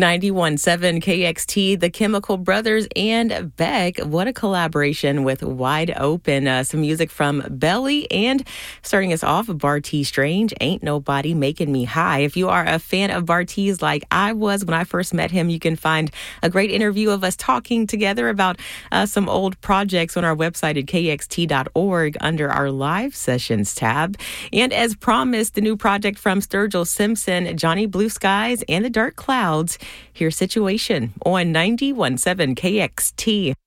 91.7 KXT, The Chemical Brothers, and Beck. What a collaboration with Wide Open. Some music from Belly, and starting us off, Bartees Strange, Ain't Nobody Making Me High. If you are a fan of Bartees like I was when I first met him, you can find a great interview of us talking together about some old projects on our website at kxt.org under our live sessions tab. And as promised, the new project from Sturgill Simpson, Johnny Blue Skies, and the Dark Clouds. Here's Situation on 91.7 KXT.